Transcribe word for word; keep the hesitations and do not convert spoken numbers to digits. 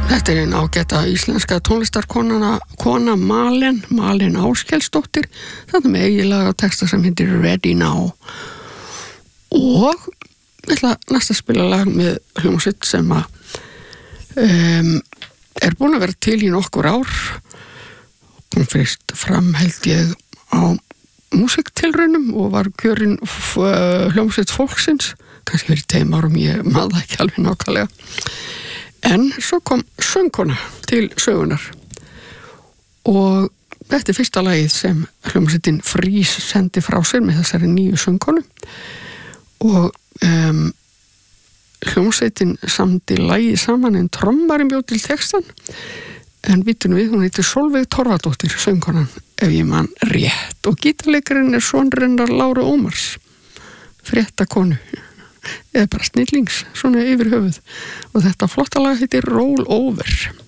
Þetta er einn ágæta íslenska tónlistarkonana kona Malen, Malen Áskelsdóttir, þetta með eiginlega texta sem heitir Ready Now. Og ég ætla næst að spila lag með hljómsveit sem að um, er búin að vera til í nokkur ár. Hún fyrst fram held ég á músiktilraunum og var kjörin hljómsveit fólksins, kannski verið tveim árum, ég maður það ekki alveg nákvæmlega. En svo kom söngkona til sögunar og þetta er fyrsta lagið sem hljómsveitin Frís sendi frá sér með þessari nýju söngkonu og um, hljómsveitin samdi lagið saman en trommarinn bjó til textan en vitum við, hún heitir Solveig Torfadóttir, söngkonan, ef ég man rétt og gítarleikarinn er sonrennar Láru Ómars, fréttakonu eða bara snillings, svona yfir höfuð og þetta flotta lag heitir Roll Over.